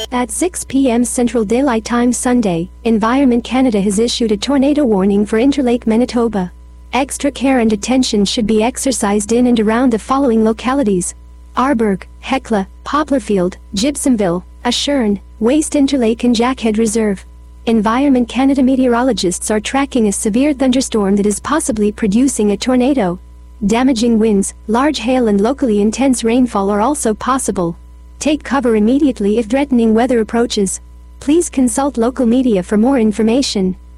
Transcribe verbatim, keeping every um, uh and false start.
At six p m Central Daylight Time Sunday, Environment Canada has issued a tornado warning for Interlake, Manitoba. Extra care and attention should be exercised in and around the following localities: Arborg, Hecla, Poplarfield, Gibsonville, Ashern, Waste Interlake and Jackhead Reserve. Environment Canada meteorologists are tracking a severe thunderstorm that is possibly producing a tornado. Damaging winds, large hail and locally intense rainfall are also possible. Take cover immediately if threatening weather approaches. Please consult local media for more information.